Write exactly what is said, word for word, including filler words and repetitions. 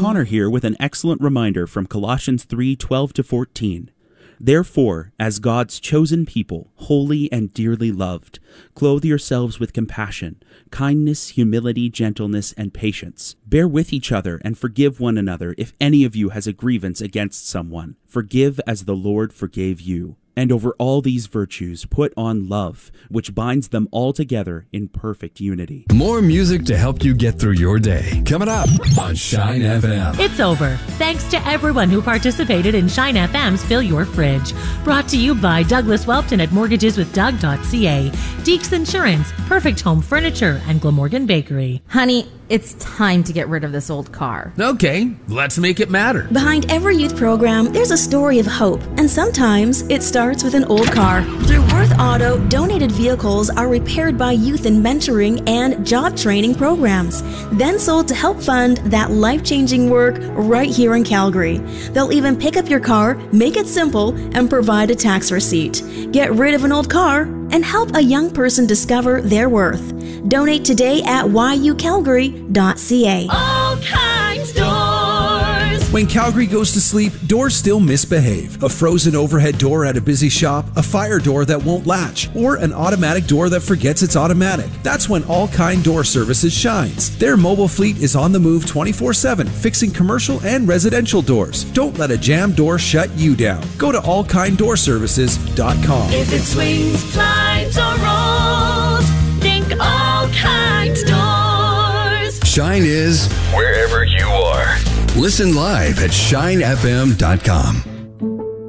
Connor here with an excellent reminder from Colossians three twelve to fourteen. Therefore, as God's chosen people, holy and dearly loved, clothe yourselves with compassion, kindness, humility, gentleness, and patience. Bear with each other and forgive one another if any of you has a grievance against someone. Forgive as the Lord forgave you. And over all these virtues, put on love, which binds them all together in perfect unity. More music to help you get through your day. Coming up on Shine F M. It's over. Thanks to everyone who participated in Shine F M's Fill Your Fridge. Brought to you by Douglas Welpton at mortgages with doug dot c a, Deeks Insurance, Perfect Home Furniture, and Glamorgan Bakery. Honey, it's time to get rid of this old car. Okay, let's make it matter. Behind every youth program, there's a story of hope, and sometimes it starts with an old car. Through Worth Auto, donated vehicles are repaired by youth in mentoring and job training programs, then sold to help fund that life-changing work right here in Calgary. They'll even pick up your car, make it simple, and provide a tax receipt. Get rid of an old car and help a young person discover their worth. Donate today at y u calgary dot c a. All Kinds Doors. When Calgary goes to sleep, doors still misbehave. A frozen overhead door at a busy shop, a fire door that won't latch, or an automatic door that forgets it's automatic. That's when All Kind Door Services shines. Their mobile fleet is on the move twenty-four seven, fixing commercial and residential doors. Don't let a jammed door shut you down. Go to all kind door services dot com. If it swings, slides, or rolls, think All Kinds Doors. Shine is wherever you are. Listen live at shine f m dot com.